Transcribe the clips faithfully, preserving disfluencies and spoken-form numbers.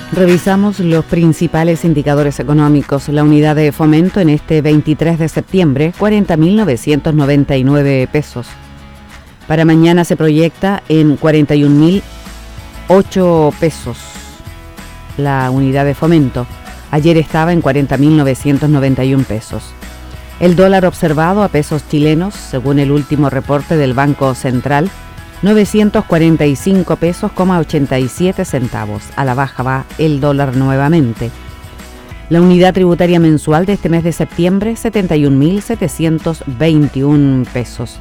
Revisamos los principales indicadores económicos. La unidad de fomento en este veintitrés de septiembre, cuarenta mil novecientos noventa y nueve pesos. Para mañana se proyecta en cuarenta y un mil ocho pesos la unidad de fomento. Ayer estaba en cuarenta mil novecientos noventa y un pesos. El dólar observado a pesos chilenos, según el último reporte del Banco Central, novecientos cuarenta y cinco pesos, ochenta y siete centavos. A la baja va el dólar nuevamente. La unidad tributaria mensual de este mes de septiembre, setenta y un mil setecientos veintiún pesos.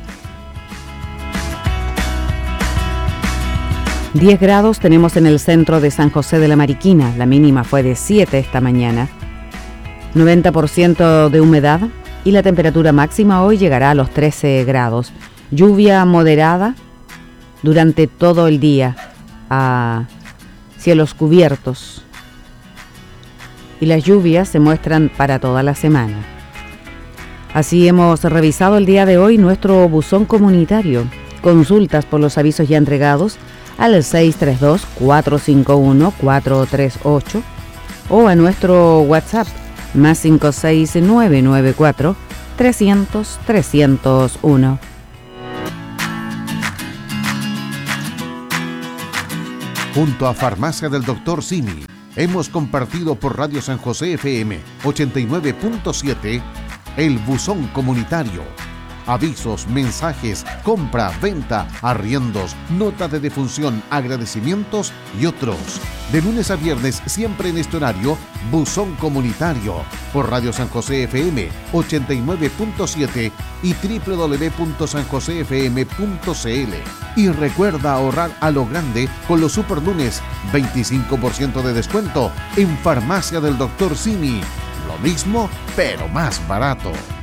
diez grados tenemos en el centro de San José de la Mariquina. La mínima fue de siete esta mañana. noventa por ciento de humedad y la temperatura máxima hoy llegará a los trece grados. Lluvia moderada durante todo el día, a cielos cubiertos, y las lluvias se muestran para toda la semana. Así hemos revisado el día de hoy nuestro buzón comunitario. Consultas por los avisos ya entregados al seis tres dos, cuatro cinco uno, cuatro tres ocho o a nuestro WhatsApp más cinco seis nueve nueve cuatro, trescientos, trescientos uno. Junto a Farmacia del Doctor Simi, hemos compartido por Radio San José F M ochenta y nueve punto siete el buzón comunitario. Avisos, mensajes, compra, venta, arriendos, nota de defunción, agradecimientos y otros. De lunes a viernes, siempre en este horario, buzón comunitario por Radio San José F M ochenta y nueve punto siete y doble u doble u doble u punto san josé f m punto c l. Y recuerda ahorrar a lo grande con los superlunes, veinticinco por ciento de descuento en Farmacia del Doctor Simi. Lo mismo, pero más barato.